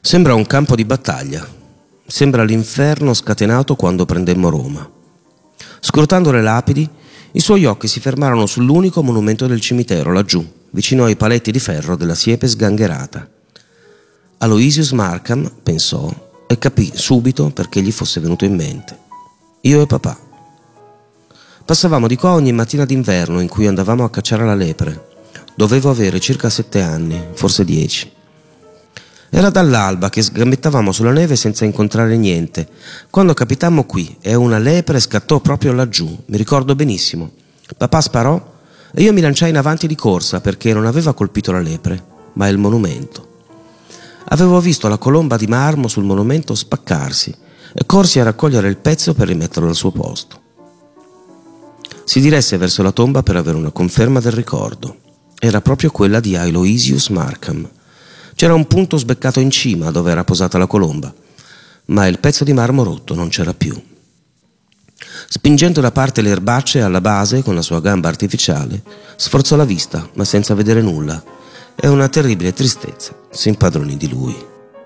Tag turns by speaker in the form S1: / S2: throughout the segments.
S1: Sembra un campo di battaglia. Sembra l'inferno scatenato quando prendemmo Roma. Scrutando le lapidi, i suoi occhi si fermarono sull'unico monumento del cimitero, laggiù, vicino ai paletti di ferro della siepe sgangherata. Aloysius Markham pensò e capì subito perché gli fosse venuto in mente. Io e papà. Passavamo di qua ogni mattina d'inverno in cui andavamo a cacciare la lepre. Dovevo avere circa 7 anni, forse 10. Era dall'alba che sgambettavamo sulla neve senza incontrare niente, quando capitammo qui e una lepre scattò proprio laggiù, mi ricordo benissimo. Papà sparò e io mi lanciai in avanti di corsa perché non aveva colpito la lepre, ma il monumento. Avevo visto la colomba di marmo sul monumento spaccarsi e corsi a raccogliere il pezzo per rimetterlo al suo posto. Si diresse verso la tomba per avere una conferma del ricordo. Era proprio quella di Aloysius Markham. C'era un punto sbeccato in cima dove era posata la colomba, ma il pezzo di marmo rotto non c'era più. Spingendo da parte le erbacce alla base con la sua gamba artificiale, sforzò la vista, ma senza vedere nulla, e una terribile tristezza si impadronì di lui.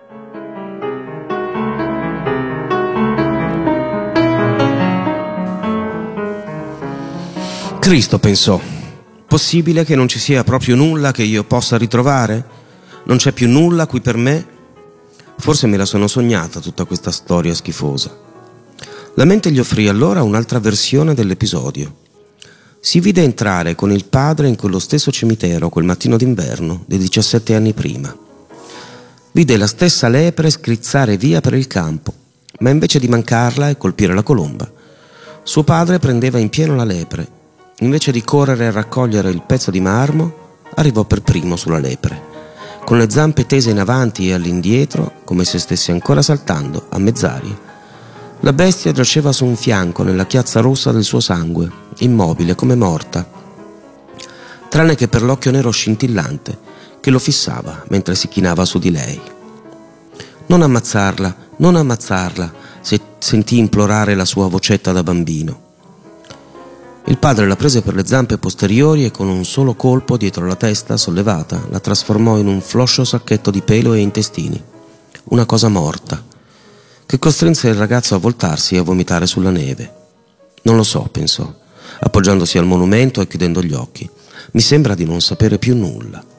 S1: Cristo, pensò, possibile che non ci sia proprio nulla che io possa ritrovare? Non c'è più nulla qui per me? Forse me la sono sognata tutta questa storia schifosa. La mente gli offrì allora un'altra versione dell'episodio. Si vide entrare con il padre in quello stesso cimitero quel mattino d'inverno di 17 anni prima. Vide la stessa lepre scrizzare via per il campo, ma invece di mancarla e colpire la colomba, suo padre prendeva in pieno la lepre. Invece di correre a raccogliere il pezzo di marmo, arrivò per primo sulla lepre, con le zampe tese in avanti e all'indietro, come se stesse ancora saltando a mezz'aria. La bestia giaceva su un fianco nella chiazza rossa del suo sangue, immobile come morta, tranne che per l'occhio nero scintillante che lo fissava mentre si chinava su di lei. Non ammazzarla, non ammazzarla, sentì implorare la sua vocetta da bambino. Il padre la prese per le zampe posteriori e con un solo colpo dietro la testa sollevata la trasformò in un floscio sacchetto di pelo e intestini, una cosa morta, che costrinse il ragazzo a voltarsi e a vomitare sulla neve. Non lo so, pensò, appoggiandosi al monumento e chiudendo gli occhi. Mi sembra di non sapere più nulla.